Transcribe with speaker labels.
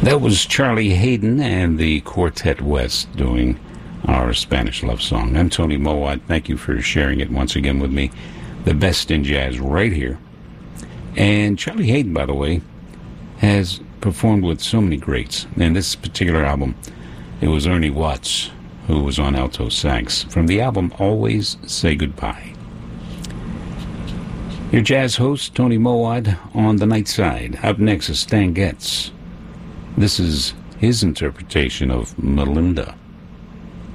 Speaker 1: That was Charlie Haden and the Quartet West doing our Spanish love song. I'm Tony Mowat. Thank you for sharing it once again with me. The best in jazz right here. And Charlie Haden, by the way, has performed with so many greats. And this particular album, it was Ernie Watts who was on alto sax from the album Always Say Goodbye. Your jazz host, Tony Mowat, on the night side. Up next is Stan Getz. This is his interpretation of Melinda.